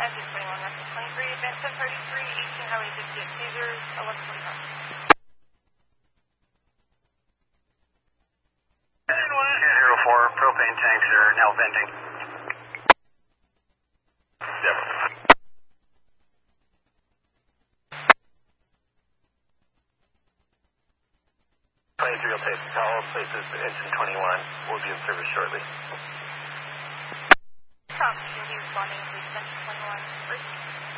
Engine 21, that's 23, advance 1033, 18 Highway 50 at Caesars, 1145. Engine 1. 204, propane tanks are now venting. 23 will take all places to engine 21. We'll be in service shortly. Tom, should you be responding to engine 21 first?